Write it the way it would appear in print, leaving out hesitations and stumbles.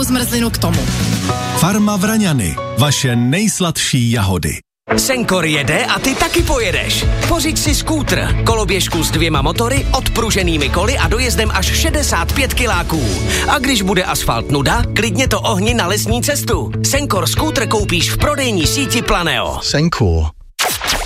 kyselou zmrzlinu k tomu. Farma Vraňany, vaše nejsladší jahody. Senkor jede a ty taky pojedeš. Pořiď si skútr, koloběžku s 2 motory, odpruženými koly a dojezdem až 65 kiláků. A když bude asfalt nuda, klidně to ohni na lesní cestu. Senkor skútr koupíš v prodejní síti Planeo. Senkor.